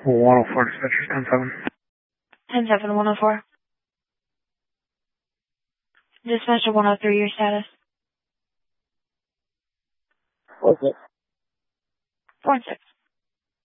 104, dispatchers 10-7. 10-7, 104. Dispatcher 103, your status? 4-6. 4-6.